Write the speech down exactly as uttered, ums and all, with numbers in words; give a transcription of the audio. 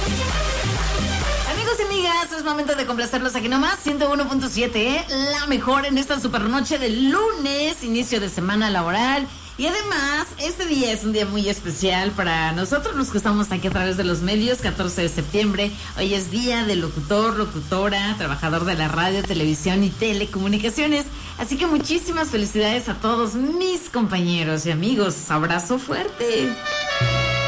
Amigos y amigas, es momento de complacerlos aquí nomás. ciento uno punto siete, ¿eh? La mejor en esta supernoche de lunes, inicio de semana laboral. Y además, este día es un día muy especial para nosotros los que estamos aquí a través de los medios. catorce de septiembre, hoy es día del locutor, locutora, trabajador de la radio, televisión y telecomunicaciones. Así que muchísimas felicidades a todos mis compañeros y amigos. Abrazo fuerte.